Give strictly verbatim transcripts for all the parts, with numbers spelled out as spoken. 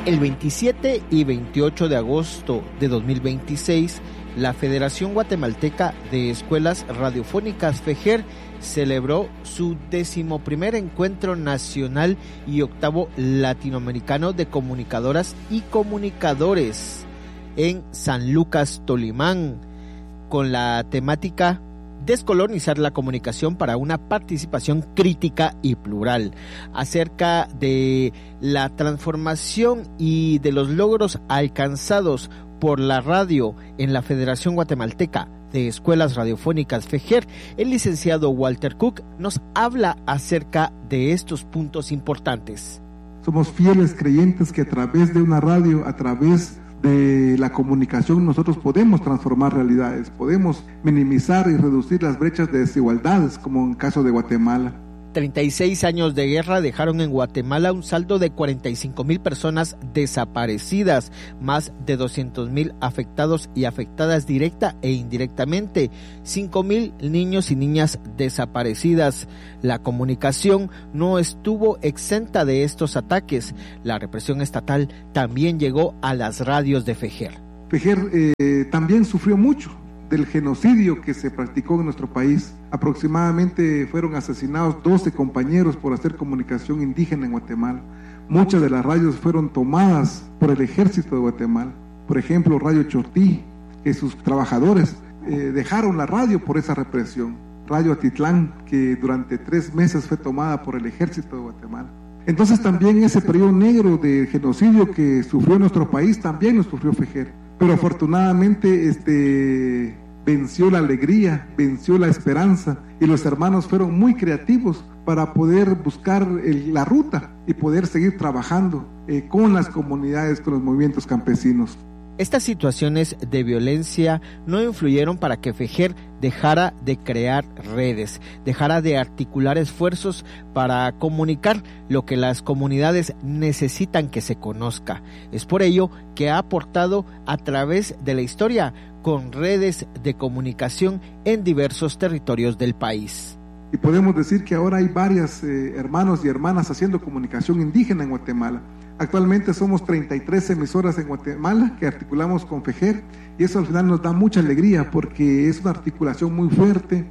El veintisiete y veintiocho de agosto de dos mil veintiséis, la Federación Guatemalteca de Escuelas Radiofónicas FEJER celebró su decimoprimer encuentro nacional y octavo latinoamericano de comunicadoras y comunicadores en San Lucas, Tolimán, con la temática Descolonizar la comunicación para una participación crítica y plural, acerca de la transformación y de los logros alcanzados por la radio en la Federación Guatemalteca de Escuelas Radiofónicas FEJER. El licenciado Walter Cook nos habla acerca de estos puntos importantes. Somos fieles creyentes que a través de una radio, a través de la comunicación, nosotros podemos transformar realidades, podemos minimizar y reducir las brechas de desigualdades, como en el caso de Guatemala. treinta y seis años de guerra dejaron en Guatemala un saldo de cuarenta y cinco mil personas desaparecidas, más de doscientos mil afectados y afectadas directa e indirectamente, cinco mil niños y niñas desaparecidas. La comunicación no estuvo exenta de estos ataques. La represión estatal también llegó a las radios de FEJER. FEJER eh, también sufrió mucho del genocidio que se practicó en nuestro país. Aproximadamente fueron asesinados doce compañeros por hacer comunicación indígena en Guatemala. Muchas de las radios fueron tomadas por el ejército de Guatemala. Por ejemplo, Radio Chortí, que sus trabajadores eh, dejaron la radio por esa represión. Radio Atitlán, que durante tres meses fue tomada por el ejército de Guatemala. Entonces también ese periodo negro de genocidio que sufrió nuestro país, también lo sufrió FEJER. Pero afortunadamente este, venció la alegría, venció la esperanza, y los hermanos fueron muy creativos para poder buscar el, la ruta y poder seguir trabajando eh, con las comunidades, con los movimientos campesinos. Estas situaciones de violencia no influyeron para que FEJER dejara de crear redes, dejara de articular esfuerzos para comunicar lo que las comunidades necesitan que se conozca. Es por ello que ha aportado a través de la historia con redes de comunicación en diversos territorios del país. Y podemos decir que ahora hay varios eh, hermanos y hermanas haciendo comunicación indígena en Guatemala. Actualmente somos treinta y tres emisoras en Guatemala que articulamos con FEJER, y eso al final nos da mucha alegría porque es una articulación muy fuerte.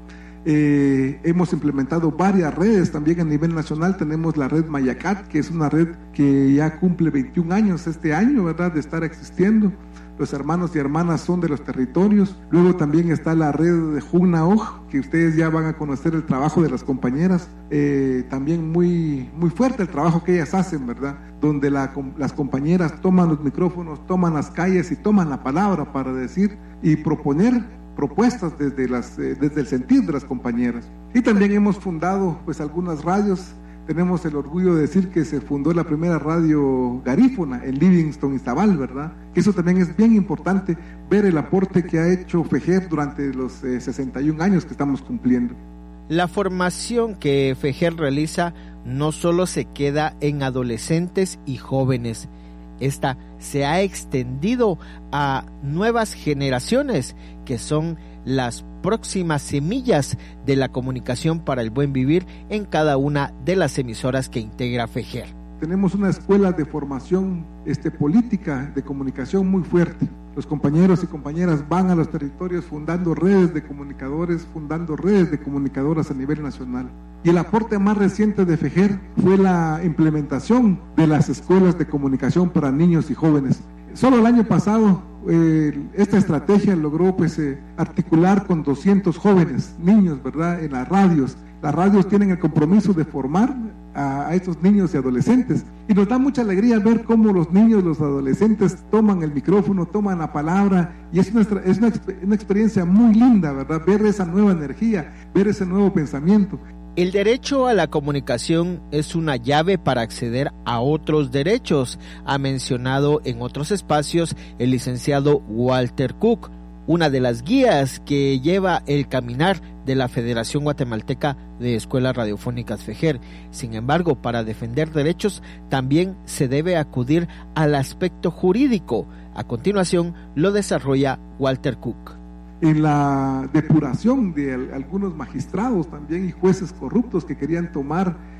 Eh, hemos implementado varias redes también a nivel nacional. Tenemos la red Mayacat, que es una red que ya cumple veintiún años este año, ¿verdad?, de estar existiendo. Los hermanos y hermanas son de los territorios. Luego también está la red de Junaoj, que ustedes ya van a conocer el trabajo de las compañeras. Eh, también muy, muy fuerte el trabajo que ellas hacen, ¿verdad? Donde la, las compañeras toman los micrófonos, toman las calles y toman la palabra para decir y proponer propuestas desde, las, eh, desde el sentir de las compañeras. Y también hemos fundado pues algunas radios. Tenemos el orgullo de decir que se fundó la primera radio garífona en Livingston, Izabal, ¿verdad? Que eso también es bien importante, ver el aporte que ha hecho FEJER durante los eh, sesenta y un años que estamos cumpliendo. La formación que FEJER realiza no solo se queda en adolescentes y jóvenes. Esta se ha extendido a nuevas generaciones que son las próximas semillas de la comunicación para el buen vivir en cada una de las emisoras que integra FEJER. Tenemos una escuela de formación este, política de comunicación muy fuerte. Los compañeros y compañeras van a los territorios fundando redes de comunicadores, fundando redes de comunicadoras a nivel nacional. Y el aporte más reciente de FEJER fue la implementación de las escuelas de comunicación para niños y jóvenes. Solo el año pasado eh, esta estrategia logró pues eh, articular con doscientos jóvenes, niños, ¿verdad?, en las radios. Las radios tienen el compromiso de formar a, a estos niños y adolescentes, y nos da mucha alegría ver cómo los niños, los adolescentes toman el micrófono, toman la palabra, y es una, es una, una experiencia muy linda, ¿verdad?, ver esa nueva energía, ver ese nuevo pensamiento. El derecho a la comunicación es una llave para acceder a otros derechos, ha mencionado en otros espacios el licenciado Walter Cook, una de las guías que lleva el caminar de la Federación Guatemalteca de Escuelas Radiofónicas FEJER. Sin embargo, para defender derechos también se debe acudir al aspecto jurídico. A continuación lo desarrolla Walter Cook. En la depuración de algunos magistrados también y jueces corruptos que querían tomar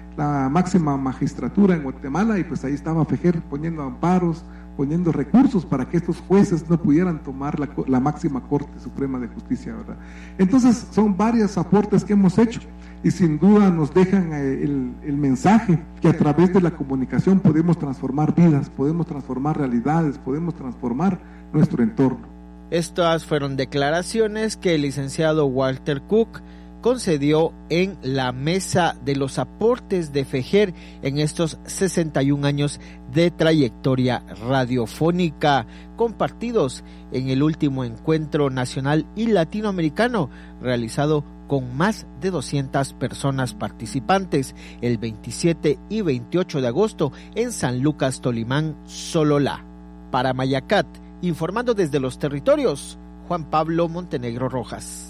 la máxima magistratura en Guatemala, y pues ahí estaba FEJER poniendo amparos, poniendo recursos para que estos jueces no pudieran tomar la, la máxima Corte Suprema de Justicia, ¿verdad? Entonces son varios aportes que hemos hecho y sin duda nos dejan eh, el, el mensaje que a través de la comunicación podemos transformar vidas, podemos transformar realidades, podemos transformar nuestro entorno. Estas fueron declaraciones que el licenciado Walter Cook concedió en la mesa de los aportes de FEJER en estos sesenta y un años de trayectoria radiofónica, compartidos en el último encuentro nacional y latinoamericano realizado con más de doscientas personas participantes el veintisiete y veintiocho de agosto en San Lucas, Tolimán, Sololá. Para Mayacat, informando desde los territorios, Juan Pablo Montenegro Rojas.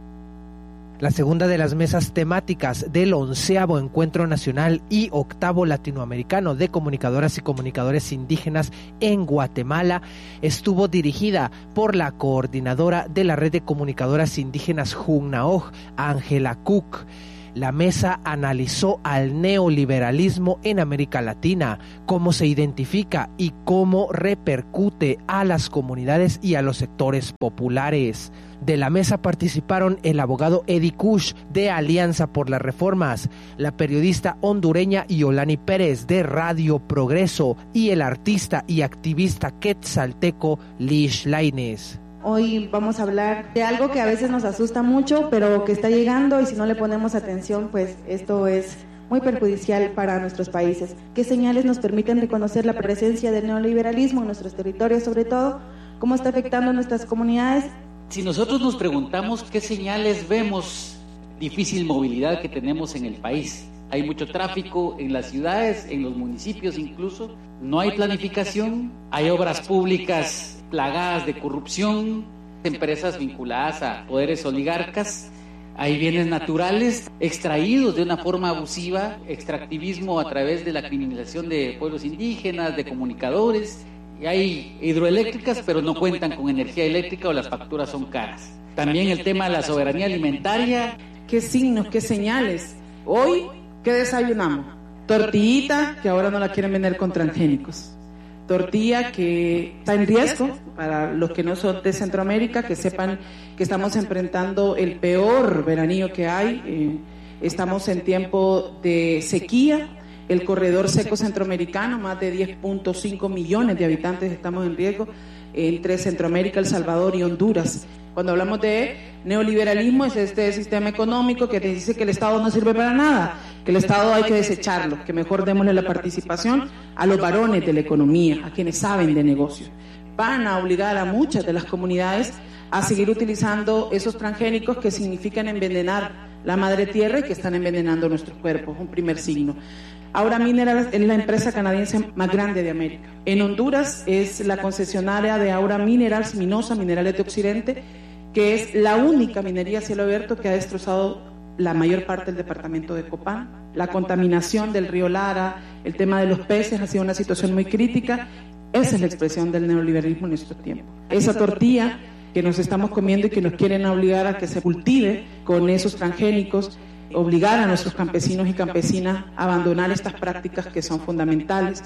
La segunda de las mesas temáticas del onceavo Encuentro Nacional y octavo Latinoamericano de Comunicadoras y Comunicadores Indígenas en Guatemala estuvo dirigida por la coordinadora de la Red de Comunicadoras Indígenas Junnaoj, Ángela Cook. La mesa analizó al neoliberalismo en América Latina, cómo se identifica y cómo repercute a las comunidades y a los sectores populares. De la mesa participaron el abogado Eddie Kush de Alianza por las Reformas, la periodista hondureña Yolani Pérez de Radio Progreso y el artista y activista quetzalteco Lish Lainez. Hoy vamos a hablar de algo que a veces nos asusta mucho, pero que está llegando y si no le ponemos atención, pues esto es muy perjudicial para nuestros países. ¿Qué señales nos permiten reconocer la presencia del neoliberalismo en nuestros territorios, sobre todo? ¿Cómo está afectando a nuestras comunidades? Si nosotros nos preguntamos qué señales vemos, difícil movilidad que tenemos en el país. Hay mucho tráfico en las ciudades, en los municipios incluso. No hay planificación, hay obras públicas plagadas de corrupción, empresas vinculadas a poderes oligarcas, hay bienes naturales extraídos de una forma abusiva, extractivismo a través de la criminalización de pueblos indígenas, de comunicadores, y hay hidroeléctricas pero no cuentan con energía eléctrica o las facturas son caras. También el tema de la soberanía alimentaria. ¿Qué signos, qué señales? Hoy, ¿qué desayunamos? Tortillita, que ahora no la quieren vender con transgénicos. Tortilla que está en riesgo, para los que no son de Centroamérica, que sepan que estamos enfrentando el peor veranillo que hay, eh, estamos en tiempo de sequía, el corredor seco centroamericano, más de diez punto cinco millones de habitantes estamos en riesgo, entre Centroamérica, El Salvador y Honduras. Cuando hablamos de neoliberalismo es este sistema económico que te dice que el Estado no sirve para nada, que el Estado hay que desecharlo, que mejor démosle la participación a los varones de la economía, a quienes saben de negocios. Van a obligar a muchas de las comunidades a seguir utilizando esos transgénicos que significan envenenar la madre tierra y que están envenenando nuestros cuerpos, un primer signo. Aura Minerals es la empresa canadiense más grande de América. En Honduras es la concesionaria de Aura Minerals, Minosa, Minerales de Occidente, que es la única minería a cielo abierto que ha destrozado la mayor parte del departamento de Copán. La contaminación del río Lara, el tema de los peces ha sido una situación muy crítica. Esa es la expresión del neoliberalismo en estos tiempos. Esa tortilla que nos estamos comiendo y que nos quieren obligar a que se cultive con esos transgénicos, obligar a nuestros campesinos y campesinas a abandonar estas prácticas que son fundamentales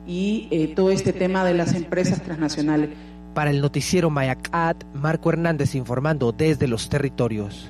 y eh, todo este tema de las empresas transnacionales. Para el noticiero Mayacat, Marco Hernández informando desde los territorios.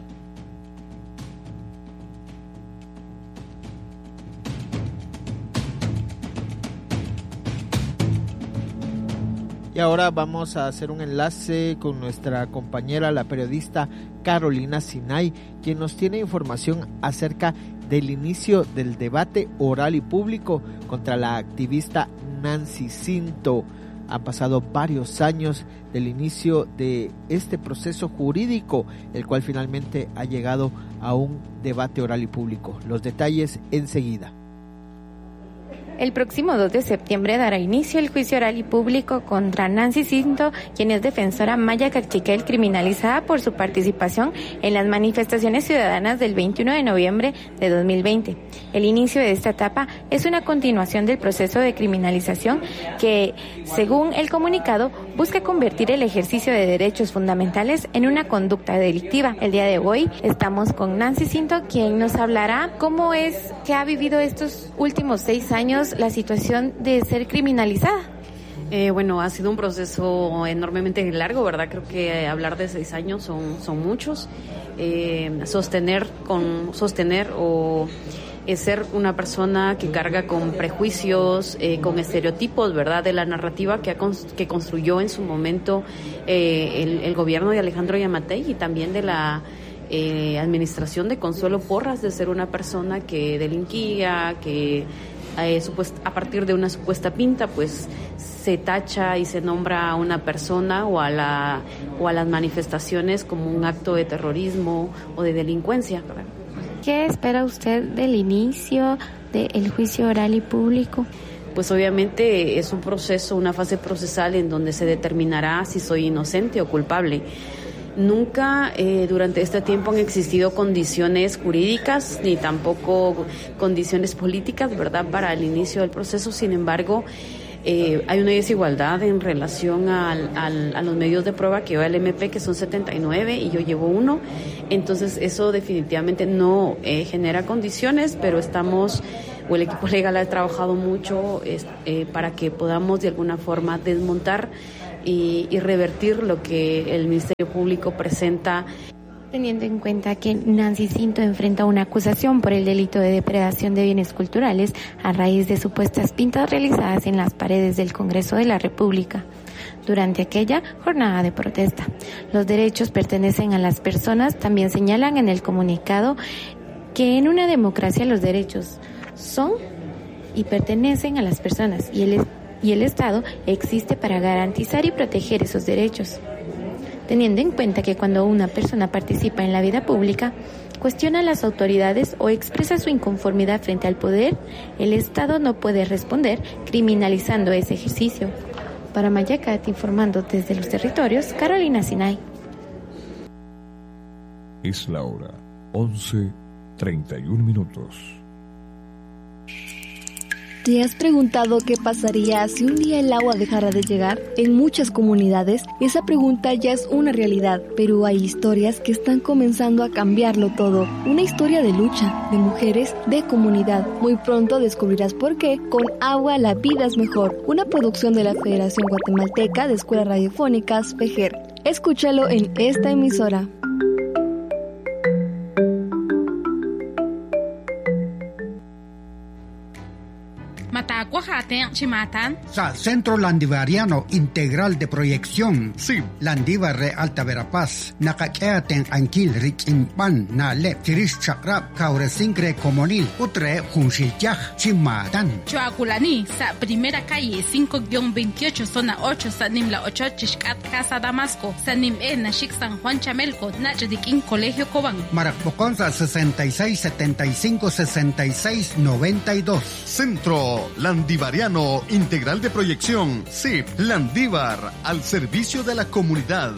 Y ahora vamos a hacer un enlace con nuestra compañera, la periodista Carolina Sinay, quien nos tiene información acerca del inicio del debate oral y público contra la activista Nancy Cinto. Han pasado varios años del inicio de este proceso jurídico, el cual finalmente ha llegado a un debate oral y público. Los detalles enseguida. El próximo dos de septiembre dará inicio el juicio oral y público contra Nancy Cinto, quien es defensora maya cachiquel criminalizada por su participación en las manifestaciones ciudadanas del veintiuno de noviembre de dos mil veinte. El inicio de esta etapa es una continuación del proceso de criminalización que, según el comunicado, busca convertir el ejercicio de derechos fundamentales en una conducta delictiva. El día de hoy estamos con Nancy Cinto, quien nos hablará cómo es que ha vivido estos últimos seis años la situación de ser criminalizada. Eh, bueno, ha sido un proceso enormemente largo, ¿verdad? Creo que hablar de seis años son, son muchos. Eh, sostener, con, sostener o eh, ser una persona que carga con prejuicios, eh, con estereotipos, ¿verdad? De la narrativa que, ha, que construyó en su momento eh, el, el gobierno de Alejandro Yamatei y también de la eh, administración de Consuelo Porras, de ser una persona que delinquía, que Eh, supuest- a partir de una supuesta pinta, pues se tacha y se nombra a una persona o a la o a las manifestaciones como un acto de terrorismo o de delincuencia. ¿Qué espera usted del inicio del juicio oral y público? Pues obviamente es un proceso, una fase procesal en donde se determinará si soy inocente o culpable. Nunca eh, durante este tiempo han existido condiciones jurídicas ni tampoco condiciones políticas, ¿verdad?, para el inicio del proceso. Sin embargo, eh, hay una desigualdad en relación al, al, a los medios de prueba que lleva el M P, que son setenta y nueve, y yo llevo uno. Entonces, eso definitivamente no eh, genera condiciones, pero estamos, o el equipo legal ha trabajado mucho eh, para que podamos de alguna forma desmontar Y, y revertir lo que el Ministerio Público presenta. Teniendo en cuenta que Nancy Cinto enfrenta una acusación por el delito de depredación de bienes culturales a raíz de supuestas pintas realizadas en las paredes del Congreso de la República durante aquella jornada de protesta. Los derechos pertenecen a las personas. También señalan en el comunicado que en una democracia los derechos son y pertenecen a las personas y el y el Estado existe para garantizar y proteger esos derechos. Teniendo en cuenta que cuando una persona participa en la vida pública, cuestiona a las autoridades o expresa su inconformidad frente al poder, el Estado no puede responder criminalizando ese ejercicio. Para Mayacat, informando desde los territorios, Carolina Sinay. Es la hora, once treinta y un minutos. ¿Te has preguntado qué pasaría si un día el agua dejara de llegar? En muchas comunidades, esa pregunta ya es una realidad, pero hay historias que están comenzando a cambiarlo todo. Una historia de lucha, de mujeres, de comunidad. Muy pronto descubrirás por qué con Agua la vida es mejor, una producción de la Federación Guatemalteca de Escuelas Radiofónicas, FEGER. Escúchalo en esta emisora. Sa Centro Landivariano Integral de Proyección, sí. Landívar de Alta Verapaz, Nakakeaten Anquil Richimpan, Nale, Tiris Chakrap, Kauresincre Comonil, Utre, Junshilchaj, Chimatan. Choaculani, sa primera calle cinco veintiocho, zona ocho, Sanimla ocho, Chishkat, Casa Damasco, Sanim E, Nashik San Juan Chamelco, Nachadikin, Colegio Cobán. Marapoconza sesenta y seis setenta y cinco sesenta y seis noventa y dos. Centro Landivariano Integral de Proyección, C I P, Landívar, al servicio de la comunidad.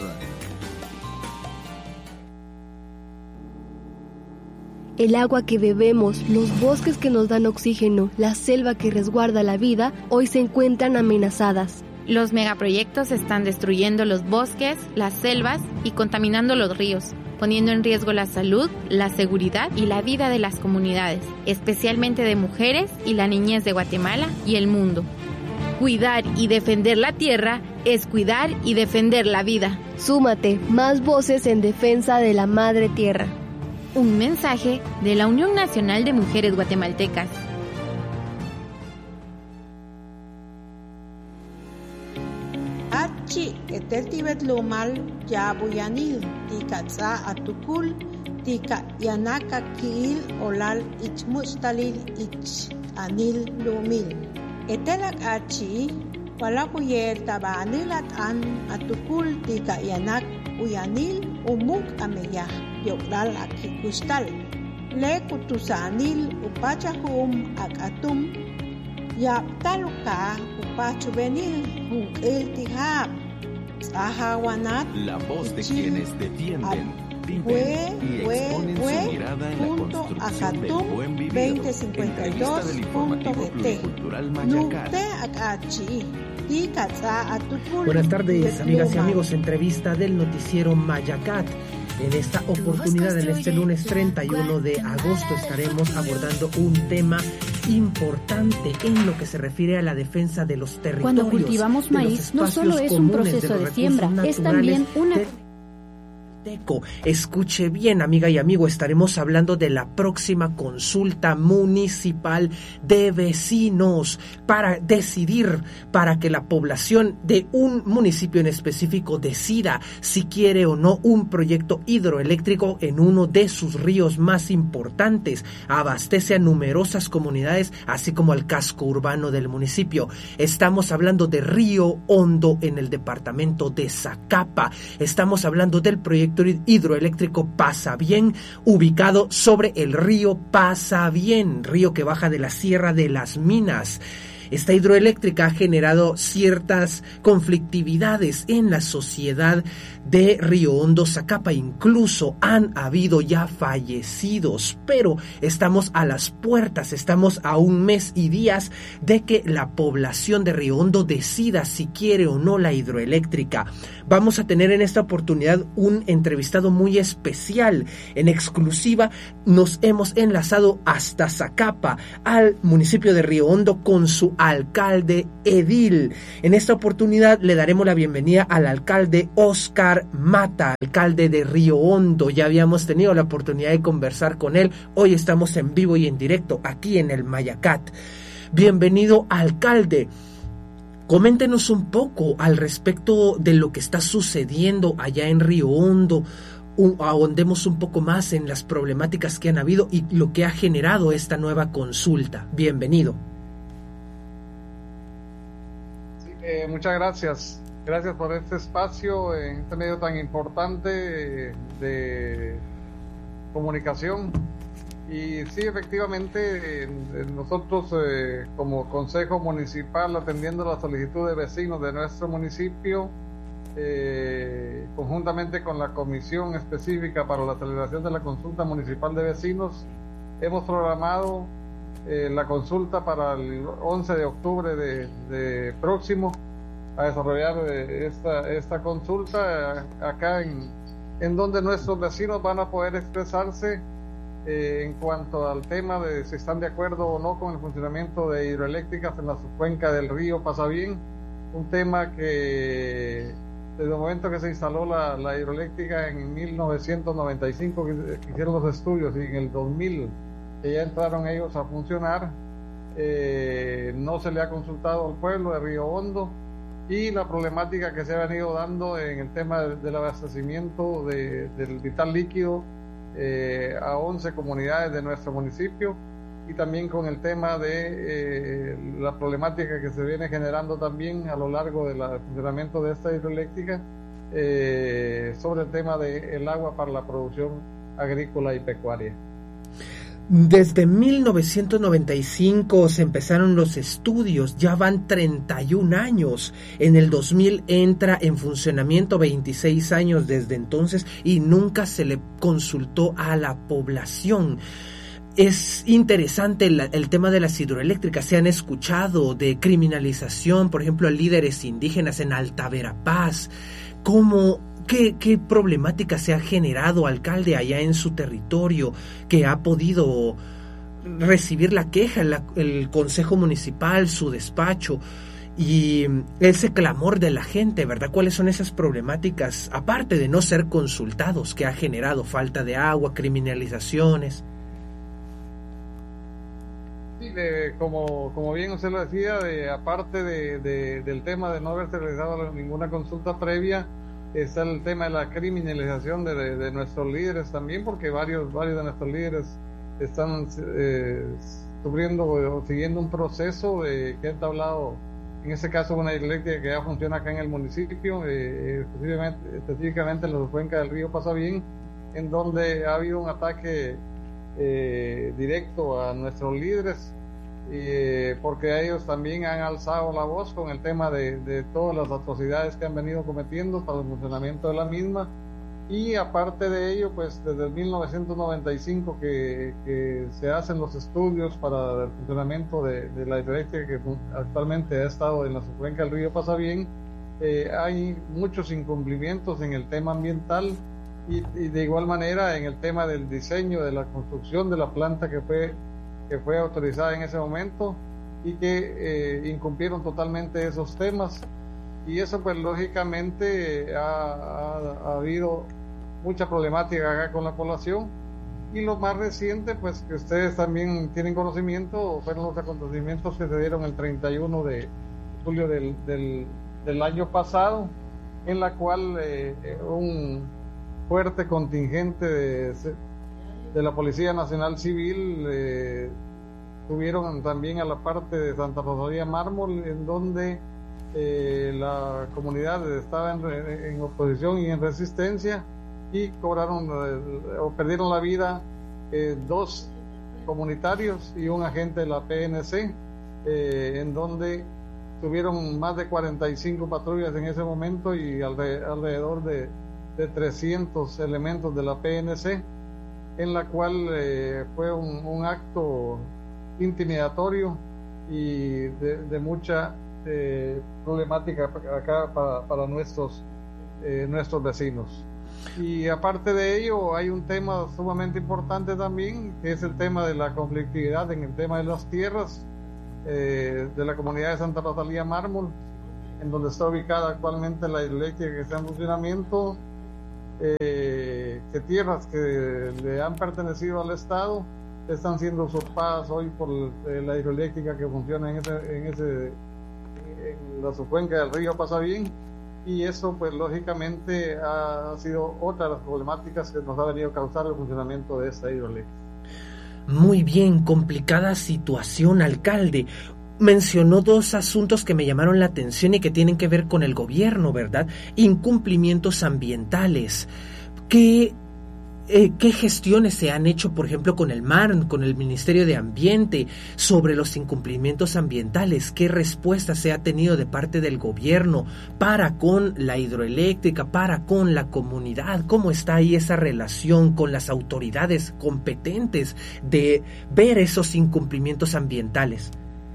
El agua que bebemos, los bosques que nos dan oxígeno, la selva que resguarda la vida, hoy se encuentran amenazadas. Los megaproyectos están destruyendo los bosques, las selvas y contaminando los ríos, poniendo en riesgo la salud, la seguridad y la vida de las comunidades, especialmente de mujeres y la niñez de Guatemala y el mundo. Cuidar y defender la tierra es cuidar y defender la vida. Súmate, más voces en defensa de la madre tierra. Un mensaje de la Unión Nacional de Mujeres Guatemaltecas. Achi eteltibet lumal ya buyanil tika tsa atukul tika yanaka kiil olal ichmustalil ich anil lumil. Etelak achi walakuyer tabanilat an atukul tika yanak uyanil umuk ameyah yoklal akikustal. Le kutusanil upachahum akatum ya taluka upachu benil el tihab ahawanat la voz de quienes defienden, viven y exponen su mirada en la construcción del buen vivir. Entrevista del informativo pluricultural Mayacat. Buenas tardes, amigas y amigos. Entrevista del noticiero Mayacat. En esta oportunidad, en este lunes treinta y uno de agosto, estaremos abordando un tema importante en lo que se refiere a la defensa de los territorios. Cuando cultivamos maíz, no solo es un proceso de, de siembra, es también una... De... Escuche bien, amiga y amigo, estaremos hablando de la próxima consulta municipal de vecinos para decidir, para que la población de un municipio en específico decida si quiere o no un proyecto hidroeléctrico en uno de sus ríos más importantes. Abastece a numerosas comunidades, así como al casco urbano del municipio. Estamos hablando de Río Hondo en el departamento de Zacapa. Estamos hablando del proyecto hidroeléctrico Pasabién, ubicado sobre el río Pasabién, río que baja de la Sierra de las Minas. Esta hidroeléctrica ha generado ciertas conflictividades en la sociedad de Río Hondo, Zacapa. Incluso han habido ya fallecidos, pero estamos a las puertas, estamos a un mes y días de que la población de Río Hondo decida si quiere o no la hidroeléctrica. Vamos a tener en esta oportunidad un entrevistado muy especial. En exclusiva nos hemos enlazado hasta Zacapa, al municipio de Río Hondo, con su alcalde edil. En esta oportunidad le daremos la bienvenida al alcalde Oscar Mata, alcalde de Río Hondo. Ya habíamos tenido la oportunidad de conversar con él. Hoy estamos en vivo y en directo aquí en el Mayacat. Bienvenido, alcalde. Coméntenos un poco al respecto de lo que está sucediendo allá en Río Hondo. Un, ahondemos un poco más en las problemáticas que han habido y lo que ha generado esta nueva consulta. Bienvenido. Sí, eh, muchas gracias. Gracias por este espacio en este medio tan importante de, de comunicación. Y sí, efectivamente, nosotros eh, como Consejo Municipal, atendiendo la solicitud de vecinos de nuestro municipio, eh, conjuntamente con la Comisión Específica para la Celebración de la Consulta Municipal de Vecinos, hemos programado eh, la consulta para el once de octubre de, de próximo, a desarrollar eh, esta, esta consulta eh, acá en, en donde nuestros vecinos van a poder expresarse Eh, en cuanto al tema de si están de acuerdo o no con el funcionamiento de hidroeléctricas en la subcuenca del río Pasabién, un tema que desde el momento que se instaló la, la hidroeléctrica en mil novecientos noventa y cinco, que, que hicieron los estudios, y en el dos mil que ya entraron ellos a funcionar, eh, no se le ha consultado al pueblo de Río Hondo, y la problemática que se ha venido dando en el tema del, del abastecimiento de, del vital líquido Eh, a once comunidades de nuestro municipio, y también con el tema de eh, la problemática que se viene generando también a lo largo del funcionamiento de esta hidroeléctrica eh, sobre el tema del agua para la producción agrícola y pecuaria. Desde mil novecientos noventa y cinco se empezaron los estudios, ya van treinta y un años. En el dos mil entra en funcionamiento, veintiséis años desde entonces, y nunca se le consultó a la población. Es interesante el, el tema de las hidroeléctricas. Se han escuchado de criminalización, por ejemplo, a líderes indígenas en Alta Verapaz. ¿Cómo ¿Qué, qué problemática se ha generado, alcalde, allá en su territorio, que ha podido recibir la queja, la, el Consejo Municipal, su despacho, y ese clamor de la gente, ¿verdad? ¿Cuáles son esas problemáticas, aparte de no ser consultados, que ha generado falta de agua, criminalizaciones? Sí, de, como, como bien usted lo decía, de, aparte de, de, del tema de no haberse realizado ninguna consulta previa, está el tema de la criminalización de, de, de nuestros líderes también, porque varios varios de nuestros líderes están eh, sufriendo o siguiendo un proceso de, que ha entablado, en este caso, una hidroeléctrica que ya funciona acá en el municipio, eh, específicamente, específicamente en la cuenca del río Pasabién, en donde ha habido un ataque eh, directo a nuestros líderes, eh, porque ellos también han alzado la voz con el tema de, de todas las atrocidades que han venido cometiendo para el funcionamiento de la misma. Y aparte de ello, pues desde el mil novecientos noventa y cinco que, que se hacen los estudios para el funcionamiento de, de la hidroeléctrica que actualmente ha estado en la subcuenca del río Pasabién, eh, hay muchos incumplimientos en el tema ambiental y, y de igual manera en el tema del diseño de la construcción de la planta que fue, que fue autorizada en ese momento y que eh, incumplieron totalmente esos temas. Y eso pues lógicamente ha, ha, ha habido mucha problemática acá con la población. Y lo más reciente, pues que ustedes también tienen conocimiento, fueron los acontecimientos que se dieron el treinta y uno de julio del, del, del año pasado, en la cual eh, un fuerte contingente de, de la Policía Nacional Civil eh, tuvieron también a la parte de Santa Rosalía Mármol, en donde Eh, la comunidad estaba en, en oposición y en resistencia y cobraron eh, o perdieron la vida eh, dos comunitarios y un agente de la P N C, eh, en donde tuvieron más de cuarenta y cinco patrullas en ese momento y alre, alrededor de, de trescientos elementos de la P N C, en la cual eh, fue un, un acto intimidatorio y de, de mucha Eh, problemática acá para, para nuestros eh, nuestros vecinos. Y aparte de ello hay un tema sumamente importante también, que es el tema de la conflictividad en el tema de las tierras eh, de la comunidad de Santa Rosalía Mármol, en donde está ubicada actualmente la hidroeléctrica que está en funcionamiento, eh, que tierras que le han pertenecido al Estado están siendo usurpadas hoy por eh, la hidroeléctrica que funciona en ese, en ese en la subcuenca del río Pasabién, y eso pues lógicamente ha sido otra de las problemáticas que nos ha venido a causar el funcionamiento de esta hidroeléctrica. Muy bien, complicada situación, alcalde. Mencionó dos asuntos que me llamaron la atención y que tienen que ver con el gobierno, ¿verdad? Incumplimientos ambientales. ¿Qué Eh, ¿Qué gestiones se han hecho, por ejemplo, con el M A R, con el Ministerio de Ambiente, sobre los incumplimientos ambientales? ¿Qué respuesta se ha tenido de parte del gobierno para con la hidroeléctrica, para con la comunidad? ¿Cómo está ahí esa relación con las autoridades competentes de ver esos incumplimientos ambientales?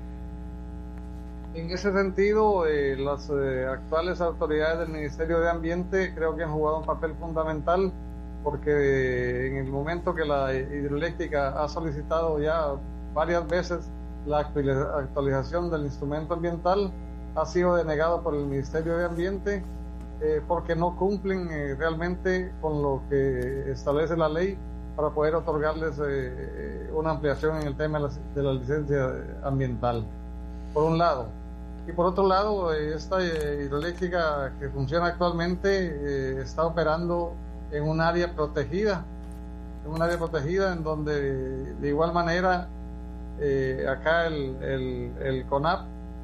En ese sentido, eh, las eh, actuales autoridades del Ministerio de Ambiente creo que han jugado un papel fundamental, porque en el momento que la hidroeléctrica ha solicitado ya varias veces la actualización del instrumento ambiental, ha sido denegado por el Ministerio de Ambiente eh, porque no cumplen eh, realmente con lo que establece la ley para poder otorgarles eh, una ampliación en el tema de la, de la licencia ambiental, por un lado. Y por otro lado, eh, esta eh, hidroeléctrica que funciona actualmente eh, está operando en un área protegida, en un área protegida en donde de igual manera eh, acá el, el, el CONAP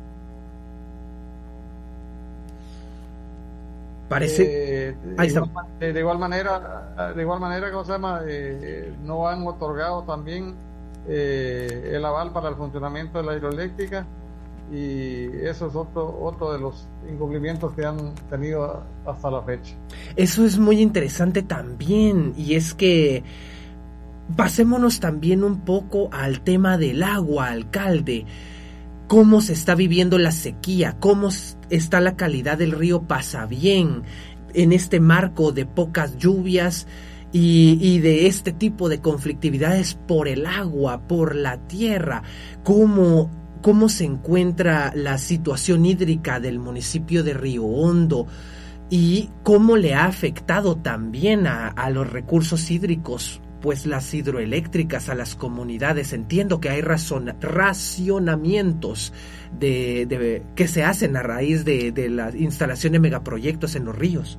parece eh, de, igual, de igual manera de igual manera ¿cómo se llama? Eh, no han otorgado también eh, el aval para el funcionamiento de la hidroeléctrica, y eso es otro otro de los incumplimientos que han tenido hasta la fecha. Eso es muy interesante también, y es que pasémonos también un poco al tema del agua, alcalde. ¿Cómo se está viviendo la sequía? ¿Cómo está la calidad del río Pasabién en este marco de pocas lluvias y, y de este tipo de conflictividades por el agua, por la tierra? ¿Cómo ¿Cómo se encuentra la situación hídrica del municipio de Río Hondo y cómo le ha afectado también a, a los recursos hídricos, pues las hidroeléctricas, a las comunidades? Entiendo que hay razón, racionamientos de, de, que se hacen a raíz de, de la instalación de megaproyectos en los ríos.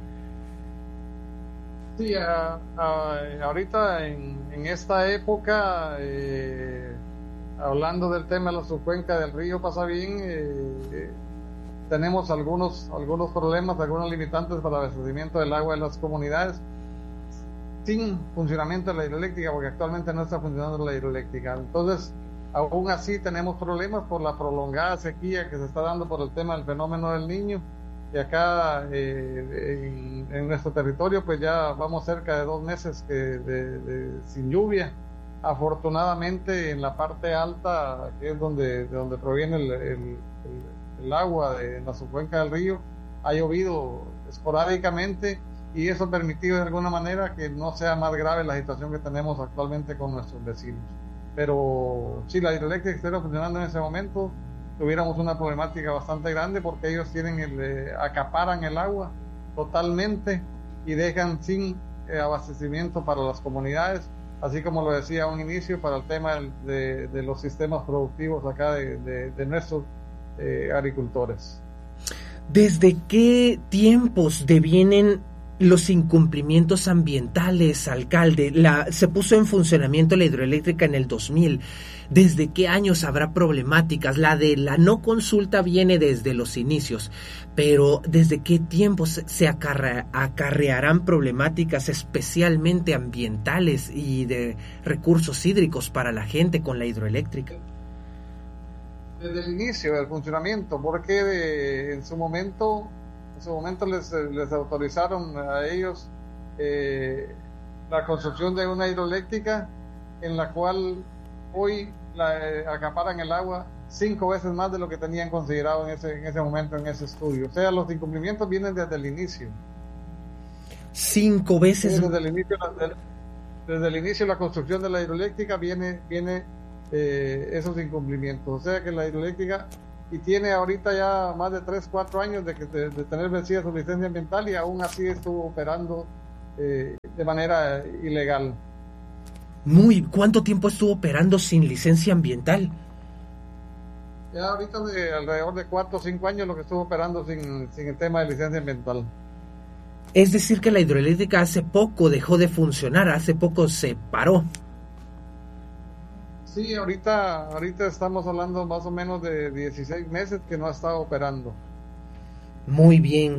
Sí, a, a, ahorita en, en esta época... Eh... hablando del tema de la subcuenca del río Pasabién, eh, eh, tenemos algunos algunos problemas, algunos limitantes para el abastecimiento del agua de las comunidades sin funcionamiento de la hidroeléctrica, porque actualmente no está funcionando la hidroeléctrica. Entonces Aún así tenemos problemas por la prolongada sequía que se está dando por el tema del fenómeno del Niño, y acá eh, en, en nuestro territorio pues ya vamos cerca de dos meses que de, de, sin lluvia. Afortunadamente en la parte alta, que es donde, de donde proviene el, el, el, el agua de la subcuenca del río, ha llovido esporádicamente, y eso ha permitido de alguna manera que no sea más grave la situación que tenemos actualmente con nuestros vecinos. Pero si la hidroeléctrica estuviera funcionando en ese momento, tuviéramos una problemática bastante grande, porque ellos tienen el, eh, acaparan el agua totalmente y dejan sin eh, abastecimiento para las comunidades, así como lo decía a un inicio, para el tema de, de los sistemas productivos acá de, de, de nuestros eh, agricultores. ¿Desde qué tiempos devienen los incumplimientos ambientales, alcalde? La, se puso en funcionamiento la hidroeléctrica en el dos mil. ¿Desde qué años habrá problemáticas? La de la no consulta viene desde los inicios, pero ¿desde qué tiempos se acarre, acarrearán problemáticas especialmente ambientales y de recursos hídricos para la gente con la hidroeléctrica? Desde el inicio del funcionamiento, porque de, en su momento en su momento les, les autorizaron a ellos eh, la construcción de una hidroeléctrica en la cual hoy la, eh, acaparan el agua cinco veces más de lo que tenían considerado en ese, en ese momento, en ese estudio. O sea, los incumplimientos vienen desde el inicio. Cinco veces. Desde el inicio, desde, desde el inicio de la construcción de la hidroeléctrica viene, viene eh, esos incumplimientos. O sea que la hidroeléctrica, y tiene ahorita ya más de tres, cuatro años de, que, de, de tener vencida su licencia ambiental, y aún así estuvo operando eh, de manera ilegal. Muy, ¿cuánto tiempo estuvo operando sin licencia ambiental? Ya ahorita de alrededor de cuatro o cinco años lo que estuvo operando sin, sin el tema de licencia ambiental. Es decir que la hidroeléctrica hace poco dejó de funcionar, hace poco se paró. Sí, ahorita, ahorita estamos hablando más o menos de dieciséis meses que no ha estado operando. Muy bien,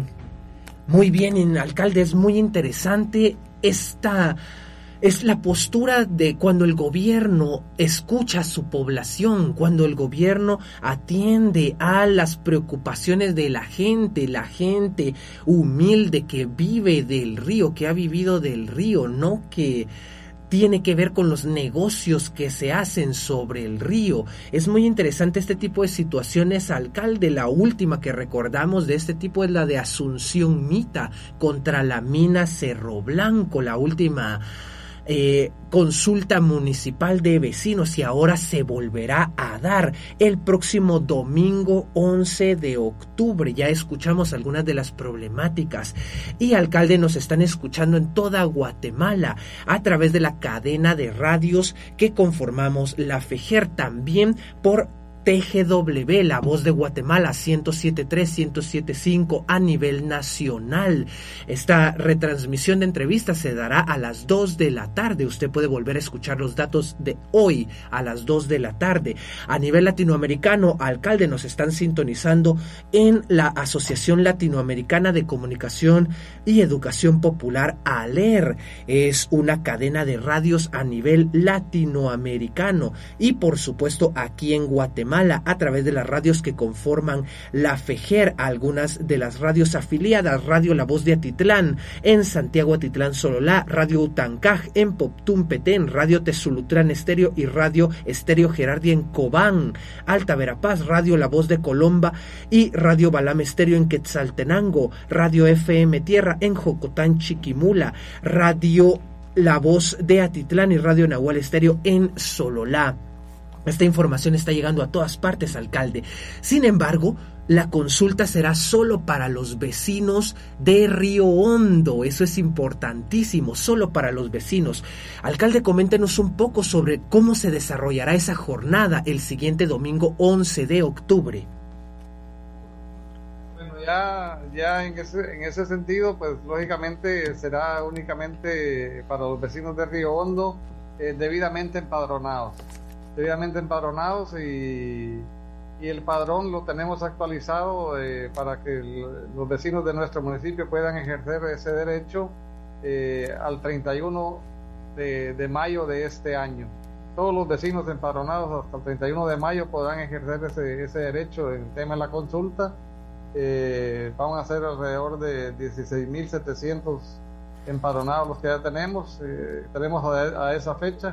muy bien, alcalde, es muy interesante esta... Es la postura de cuando el gobierno escucha a su población, cuando el gobierno atiende a las preocupaciones de la gente, la gente humilde que vive del río, que ha vivido del río, no que tiene que ver con los negocios que se hacen sobre el río. Es muy interesante este tipo de situaciones, alcalde. La última que recordamos de este tipo es la de Asunción Mita contra la mina Cerro Blanco, la última Eh, consulta municipal de vecinos, y ahora se volverá a dar el próximo domingo once de octubre. Ya escuchamos algunas de las problemáticas, y alcalde, nos están escuchando en toda Guatemala a través de la cadena de radios que conformamos la FEGER, también por T G W, La Voz de Guatemala, ciento siete punto tres, ciento siete punto cinco a nivel nacional. Esta retransmisión de entrevistas se dará a las dos de la tarde. Usted puede volver a escuchar los datos de hoy a las dos de la tarde. A nivel latinoamericano, alcalde, nos están sintonizando en la Asociación Latinoamericana de Comunicación y Educación Popular, ALER. Es una cadena de radios a nivel latinoamericano, y por supuesto aquí en Guatemala a través de las radios que conforman la FEGER, algunas de las radios afiliadas: Radio La Voz de Atitlán, en Santiago Atitlán Sololá, Radio Utancaj en Poptún Petén, Radio Tezulutlán Estéreo y Radio Estéreo Gerardia en Cobán, Alta Verapaz, Radio La Voz de Colomba y Radio Balam Estéreo en Quetzaltenango, Radio F M Tierra en Jocotán Chiquimula, Radio La Voz de Atitlán y Radio Nahual Estéreo en Sololá. Esta información está llegando a todas partes, alcalde. Sin embargo, la consulta será solo para los vecinos de Río Hondo. Eso es importantísimo, solo para los vecinos. Alcalde, coméntenos un poco sobre cómo se desarrollará esa jornada el siguiente domingo once de octubre. Bueno, ya, ya en, ese, en ese sentido, pues lógicamente será únicamente para los vecinos de Río Hondo, eh, debidamente empadronados. debidamente empadronados y, y el padrón lo tenemos actualizado eh, para que el, los vecinos de nuestro municipio puedan ejercer ese derecho eh, al treinta y uno de, de mayo de este año. todos los vecinos empadronados hasta el treinta y uno de mayo podrán ejercer ese, ese derecho en el tema de la consulta. Eh, vamos a ser alrededor de dieciséis mil setecientos empadronados los que ya tenemos, eh, tenemos a, a esa fecha.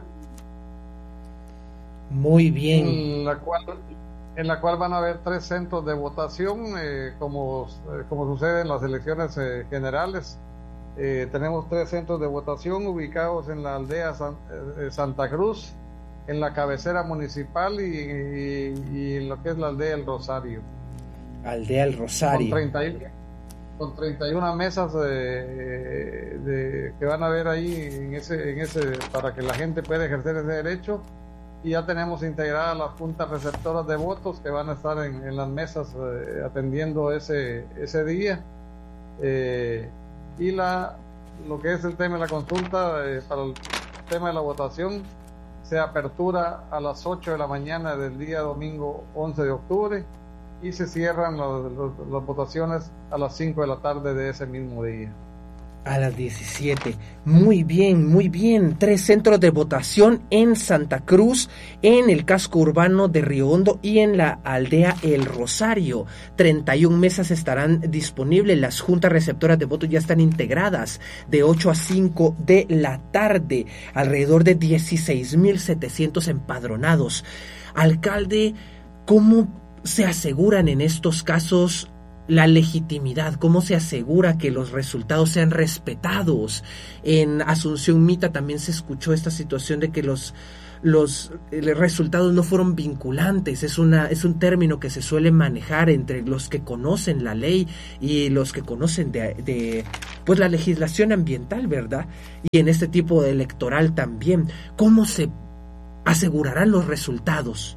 Muy bien. En la cual, en la cual van a haber tres centros de votación, eh, como, eh, como sucede en las elecciones eh, generales. Eh, tenemos tres centros de votación ubicados en la aldea San, eh, Santa Cruz, en la cabecera municipal y, y, y en lo que es la aldea El Rosario. Aldea El Rosario. Con, treinta, con treinta y una mesas de, de, que van a haber ahí en ese, en ese, para que la gente pueda ejercer ese derecho. Y ya tenemos integradas las juntas receptoras de votos que van a estar en, en las mesas eh, atendiendo ese, ese día. Eh, y la lo que es el tema de la consulta, eh, para el tema de la votación, se apertura a las ocho de la mañana del día domingo once de octubre y se cierran los, los, las votaciones a las cinco de la tarde de ese mismo día. A las diecisiete. Muy bien, muy bien. Tres centros de votación en Santa Cruz, en el casco urbano de Río Hondo y en la aldea El Rosario. treinta y una mesas estarán disponibles. Las juntas receptoras de votos ya están integradas de ocho a cinco de la tarde. Alrededor de dieciséis mil setecientos empadronados. Alcalde, ¿cómo se aseguran en estos casos la legitimidad? ¿Cómo se asegura que los resultados sean respetados? En Asunción Mita también se escuchó esta situación de que los, los resultados no fueron vinculantes. Es una, es un término que se suele manejar entre los que conocen la ley y los que conocen de, de pues la legislación ambiental, ¿verdad? Y en este tipo de electoral también. ¿Cómo se asegurarán los resultados?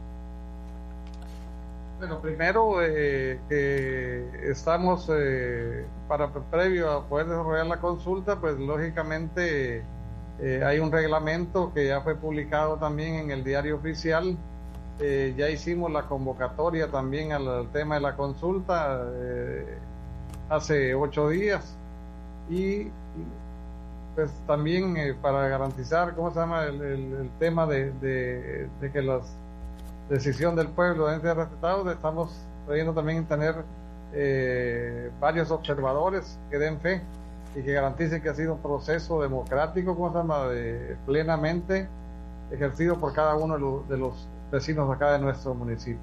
Bueno, primero eh, que estamos eh, para previo a poder desarrollar la consulta, pues lógicamente eh, hay un reglamento que ya fue publicado también en el diario oficial. Eh, ya hicimos la convocatoria también al, al tema de la consulta eh, hace ocho días y pues también eh, para garantizar, ¿cómo se llama? El, el, el tema de, de, de que las decisión del pueblo deben ser respetados. Estamos pudiendo también tener eh, varios observadores que den fe y que garanticen que ha sido un proceso democrático, ¿cómo se llama? De, plenamente ejercido por cada uno de los, de los vecinos acá de nuestro municipio.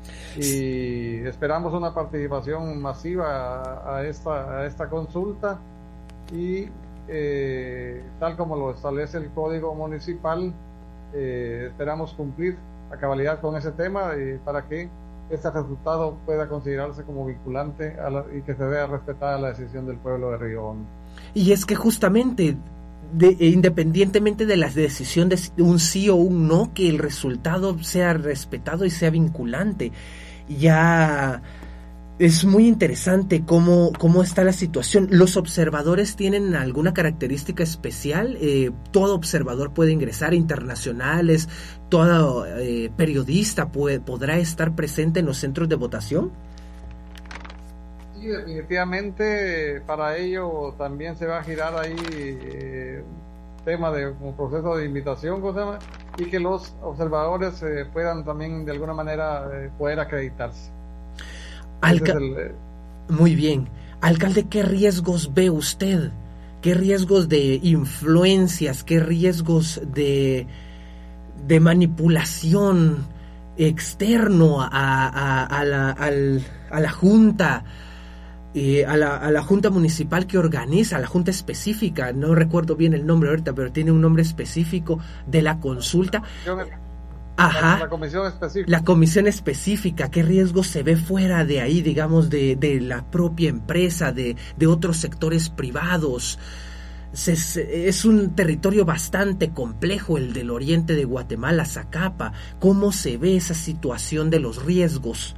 Y esperamos una participación masiva a, a, esta, a esta consulta y eh, tal como lo establece el Código Municipal, eh, esperamos cumplir a cabalidad con ese tema eh, para que este resultado pueda considerarse como vinculante a la, y que se vea respetada la decisión del pueblo de Río Hondo. Y es que justamente de, independientemente de la decisión de un sí o un no, que el resultado sea respetado y sea vinculante. Ya es muy interesante cómo, cómo está la situación. ¿Los observadores tienen alguna característica especial? Eh, ¿Todo observador puede ingresar, internacionales? ¿Todo eh, periodista puede, podrá estar presente en los centros de votación? Sí, definitivamente para ello también se va a girar ahí eh, un tema de un proceso de invitación, ¿cómo se llama? Y que los observadores eh, puedan también de alguna manera eh, poder acreditarse. Alca- el... Muy bien. Alcalde, ¿qué riesgos ve usted? ¿Qué riesgos de influencias? ¿Qué riesgos de, de manipulación externo a, a, a, la, al, a la Junta? Eh, a, la, a la Junta Municipal que organiza, a la Junta específica, no recuerdo bien el nombre ahorita, pero tiene un nombre específico de la consulta. Ajá. La, la comisión específica. La comisión específica, ¿qué riesgo se ve fuera de ahí, digamos, de, de la propia empresa, de, de otros sectores privados? Se, se, es un territorio bastante complejo el del oriente de Guatemala, Zacapa. ¿Cómo se ve esa situación de los riesgos?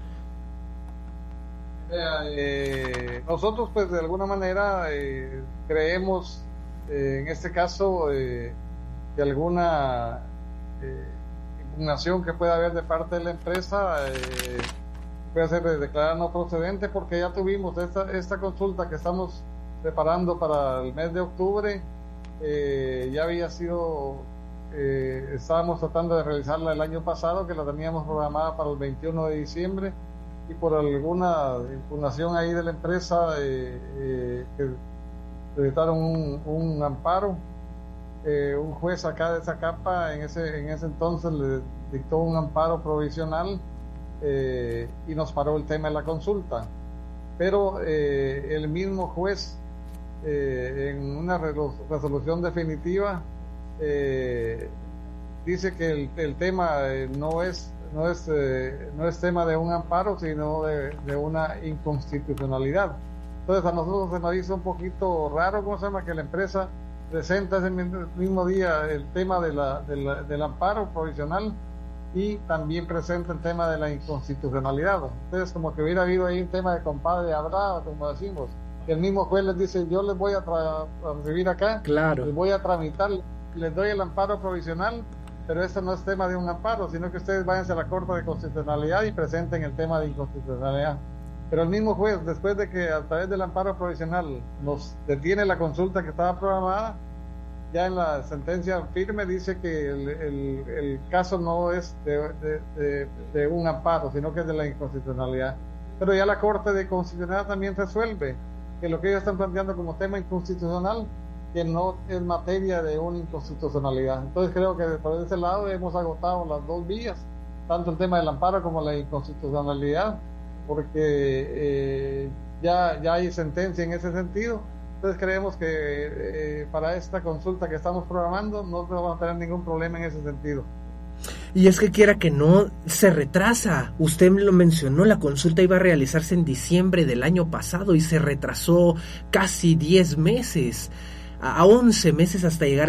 Eh, nosotros pues de alguna manera eh, creemos eh, en este caso eh, de alguna eh, impugnación que pueda haber de parte de la empresa eh, puede ser declarada no procedente, porque ya tuvimos esta, esta consulta que estamos preparando para el mes de octubre, eh, ya había sido eh, estábamos tratando de realizarla el año pasado, que la teníamos programada para el veintiuno de diciembre, y por alguna impugnación ahí de la empresa eh, eh, que presentaron un, un amparo, eh, un juez acá de Zacapa en ese, en ese entonces le dictó un amparo provisional eh, y nos paró el tema de la consulta. Pero eh, el mismo juez eh, en una resolución definitiva eh, dice que el, el tema eh, no es no es eh, no es tema de un amparo, sino de, de una inconstitucionalidad. Entonces a nosotros se nos hizo un poquito raro, ¿cómo se llama?, que la empresa presenta ese mismo día el tema de la, de la, del amparo provisional y también presenta el tema de la inconstitucionalidad. Entonces, como que hubiera habido ahí un tema de compadre habrá, como decimos. El mismo juez les dice, yo les voy a, tra- a recibir acá, claro. les voy a tramitar, les doy el amparo provisional, pero este no es tema de un amparo, sino que ustedes váyanse a la Corte de Constitucionalidad y presenten el tema de inconstitucionalidad. Pero el mismo juez, después de que a través del amparo provisional nos detiene la consulta que estaba programada, ya en la sentencia firme dice que el, el, el caso no es de, de, de, de un amparo, sino que es de la inconstitucionalidad. Pero ya la Corte de Constitucionalidad también resuelve que lo que ellos están planteando como tema inconstitucional, que no es materia de una inconstitucionalidad. Entonces creo que por ese lado hemos agotado las dos vías, tanto el tema del amparo como la inconstitucionalidad, porque eh, ya, ya hay sentencia en ese sentido. Entonces creemos que eh, para esta consulta que estamos programando no vamos a tener ningún problema en ese sentido. Y es que quiera que no, se retrasa. Usted lo mencionó, la consulta iba a realizarse en diciembre del año pasado y se retrasó casi diez meses, a once meses hasta llegar